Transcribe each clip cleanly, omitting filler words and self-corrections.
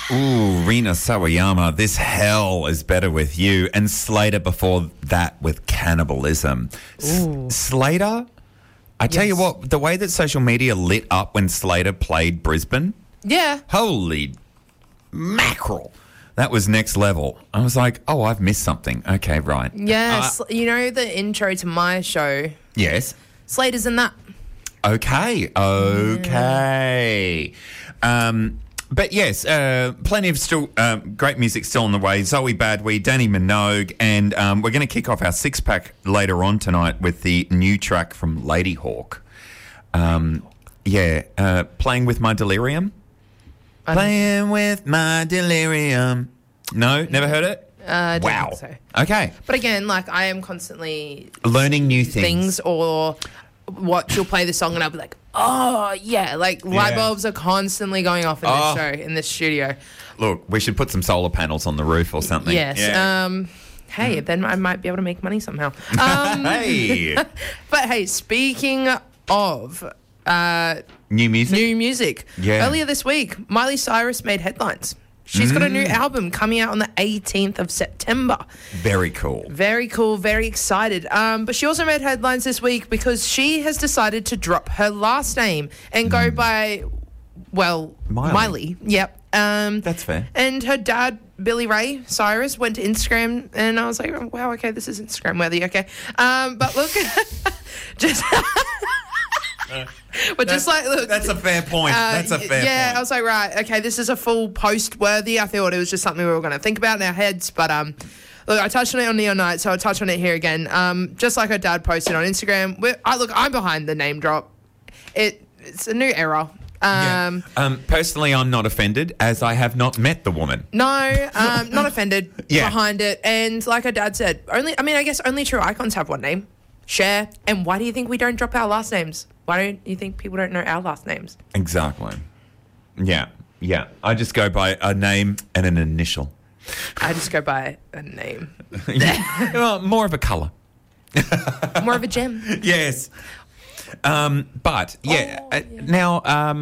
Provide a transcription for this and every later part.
Ooh, Rina Sawayama, This Hell is Better With You. And Slater before that with Cannibalism. Slater, I tell you what, the way that social media lit up when Slater played Brisbane, Yeah. holy mackerel. That was next level. I was like, oh, I've missed something. Okay, right. Yes. You know the intro to my show? Yes. Slater's in that. Okay. But yes, plenty of still great music still on the way. Zoe Badwe, Danny Minogue, and we're going to kick off our six-pack later on tonight with the new track from Ladyhawke. Playing with My Delirium. Playing with My Delirium. No, never heard it? I don't Wow. think so. Okay. But again, like, I am constantly Learning new things. or she'll play the song and I'll be like, oh, yeah. Like, light bulbs are constantly going off in this show, in this studio. Look, we should put some solar panels on the roof or something. Yes. Yeah. Hey, then I might be able to make money somehow. Hey. But hey, speaking of New music? new music, Yeah. earlier this week, Miley Cyrus made headlines. She's got a new album coming out on the 18th of September. Very cool. Very cool, very excited. But she also made headlines this week because she has decided to drop her last name and go by, well, Miley. Yep. That's fair. And her dad, Billy Ray Cyrus, went to Instagram, and I was like, oh, wow, okay, this is Instagram worthy, okay. But look, just... But just like, look. That's a fair point. That's a fair point. Yeah, I was like, right, okay, this is a full post worthy. I thought it was just something we were going to think about in our heads. But look, I touched on it on Neon Night, so I'll touch on it here again. Just like her dad posted on Instagram. I'm behind the name drop. It's a new era. Personally, I'm not offended as I have not met the woman. No, not offended Yeah. behind it. And like her dad said, I guess only true icons have one name. Cher. And why do you think we don't drop our last names? Why don't you think people don't know our last names? Exactly. Yeah. I just go by a name and an initial. I just go by a name. Well, more of a colour. More of a gem. Yes. But, now,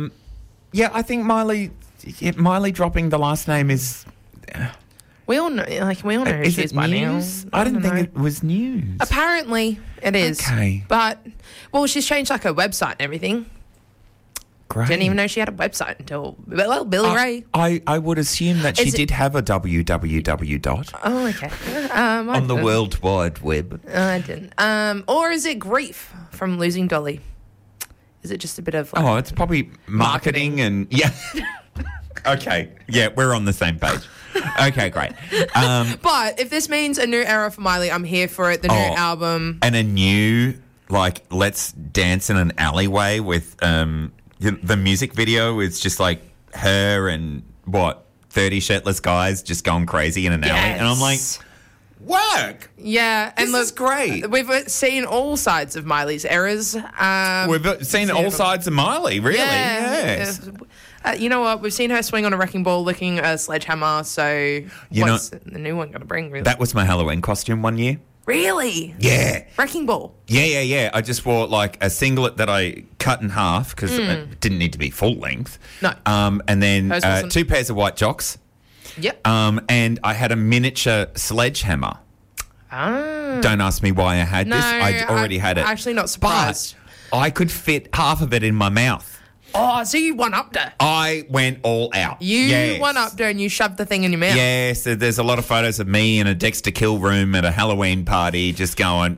I think Miley dropping the last name is... We all know who she is by now. I didn't think it was news. Apparently, it is. Okay. But, well, she's changed like her website and everything. Great. Didn't even know she had a website until, well, Billy Ray. I would assume that she did have a www dot. Oh, okay. On the World Wide Web. I didn't. Or is it grief from losing Dolly? Is it just a bit of like... Oh, it's probably marketing and... Yeah. Okay. Yeah, we're on the same page. Okay, great. But if this means a new era for Miley, I'm here for it. The new album. And a new, like, let's dance in an alleyway with the music video is just like her and 30 shirtless guys just going crazy in an alley. And I'm like, work. Yeah. And This is great. We've seen all sides of Miley's eras. We've seen all sides of Miley, really. Yeah. Yes. You know what? We've seen her swing on a wrecking ball licking a sledgehammer, so what's the new one going to bring, really? That was my Halloween costume one year. Really? Yeah. Wrecking ball? Yeah. I just wore, like, a singlet that I cut in half because it didn't need to be full length. No. And then two pairs of white jocks. Yep. And I had a miniature sledgehammer. Don't ask me why I had this. I already had it. Actually not surprised. But I could fit half of it in my mouth. Oh, so you one-upped her. I went all out. You one-upped her and you shoved the thing in your mouth. Yes, there's a lot of photos of me in a Dexter Kill room at a Halloween party just going,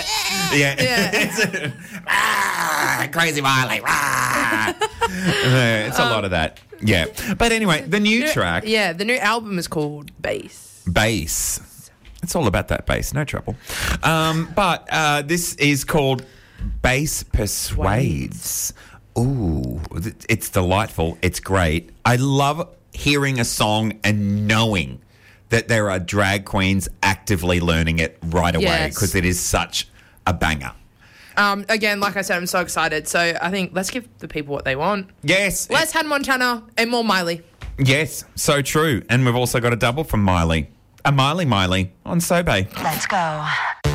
crazy Miley. It's a lot of that. Yeah. But anyway, the new track. Yeah, the new album is called Bass. Bass. It's all about that bass, no trouble. But this is called Bass Persuades. Ooh, it's delightful. It's great. I love hearing a song and knowing that there are drag queens actively learning it right away because it is such a banger. Again, like I said, I'm so excited. So I think let's give the people what they want. Yes. Less Hannah Montana and more Miley. Yes, so true. And we've also got a double from Miley. A Miley on Sobey. Let's go.